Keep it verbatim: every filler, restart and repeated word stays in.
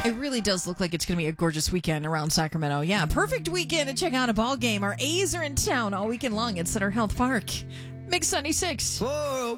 It really does look like it's going to be a gorgeous weekend around Sacramento. Yeah, perfect weekend to check out a ball game. Our A's are in town all weekend long at Center Health Park. Mix ninety-six. Whoa.